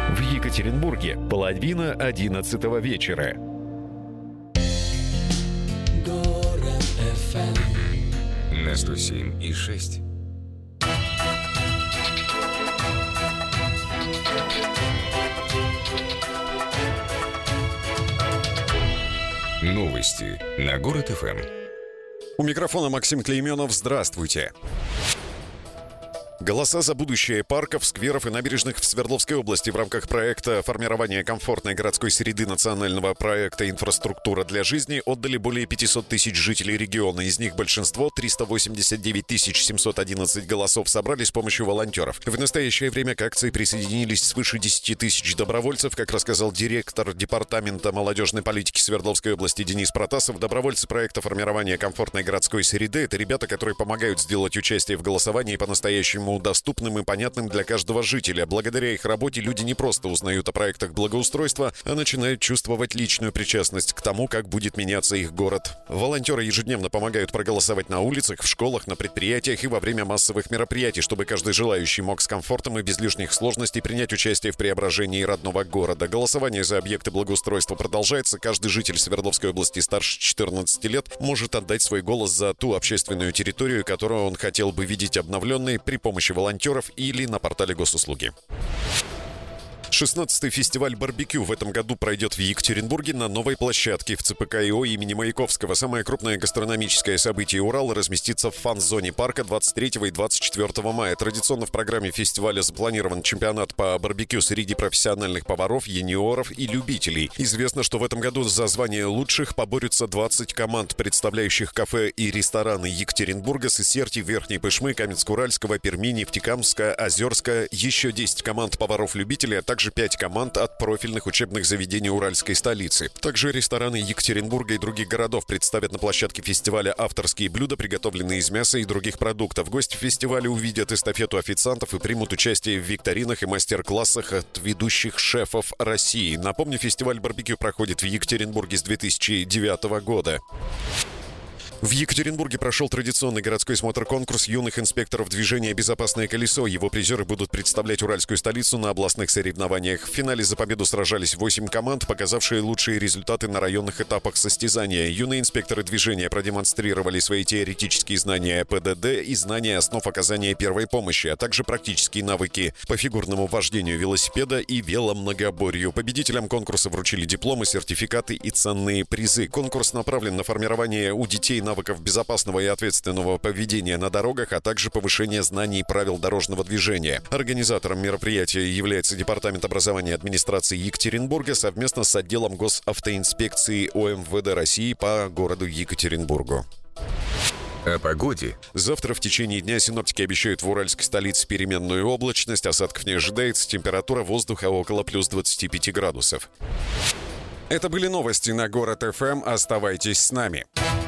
В Екатеринбурге 10:30 вечера. Город FM на 107,6. Новости на Город ФМ. У микрофона Максим Клейменов. Здравствуйте. Голоса за будущее парков, скверов и набережных в Свердловской области в рамках проекта формирования комфортной городской среды национального проекта «Инфраструктура для жизни» отдали более 500 тысяч жителей региона. Из них большинство, 389 711 голосов, собрали с помощью волонтеров. В настоящее время к акции присоединились свыше 10 тысяч добровольцев. Как рассказал директор Департамента молодежной политики Свердловской области Денис Протасов, добровольцы проекта формирования комфортной городской среды — это ребята, которые помогают сделать участие в голосовании по-настоящему доступным и понятным для каждого жителя. Благодаря их работе люди не просто узнают о проектах благоустройства, а начинают чувствовать личную причастность к тому, как будет меняться их город. Волонтеры ежедневно помогают проголосовать на улицах, в школах, на предприятиях и во время массовых мероприятий, чтобы каждый желающий мог с комфортом и без лишних сложностей принять участие в преображении родного города. Голосование за объекты благоустройства продолжается. Каждый житель Свердловской области старше 14 лет может отдать свой голос за ту общественную территорию, которую он хотел бы видеть обновленной при помощи волонтеров или на портале госуслуги. 16-й фестиваль барбекю в этом году пройдет в Екатеринбурге на новой площадке в ЦПК ИО имени Маяковского. Самое крупное гастрономическое событие Урала разместится в фан-зоне парка 23 и 24 мая. Традиционно в программе фестиваля запланирован чемпионат по барбекю среди профессиональных поваров, юниоров и любителей. Известно, что в этом году за звание лучших поборются 20 команд, представляющих кафе и рестораны Екатеринбурга, Сысерти, Верхней Пышмы, Каменск-Уральского, Перми, Нефтекамска, Озерска, еще 10 команд поваров-любителей, а также 5 команд от профильных учебных заведений уральской столицы. Также рестораны Екатеринбурга и других городов представят на площадке фестиваля авторские блюда, приготовленные из мяса и других продуктов. Гости фестиваля увидят эстафету официантов и примут участие в викторинах и мастер-классах от ведущих шефов России. Напомню, фестиваль барбекю проходит в Екатеринбурге с 2009 года. В Екатеринбурге прошел традиционный городской смотр-конкурс юных инспекторов движения «Безопасное колесо». Его призеры будут представлять уральскую столицу на областных соревнованиях. В финале за победу сражались 8 команд, показавшие лучшие результаты на районных этапах состязания. Юные инспекторы движения продемонстрировали свои теоретические знания ПДД и знания основ оказания первой помощи, а также практические навыки по фигурному вождению велосипеда и веломногоборью. Победителям конкурса вручили дипломы, сертификаты и ценные призы. Конкурс направлен на формирование у детей навыков безопасного и ответственного поведения на дорогах, а также повышение знаний правил дорожного движения. Организатором мероприятия является Департамент образования администрации Екатеринбурга совместно с отделом госавтоинспекции ОМВД России по городу Екатеринбургу. О погоде. Завтра в течение дня синоптики обещают в уральской столице переменную облачность, осадков не ожидается, температура воздуха около плюс 25 градусов. Это были новости на Город ФМ. Оставайтесь с нами.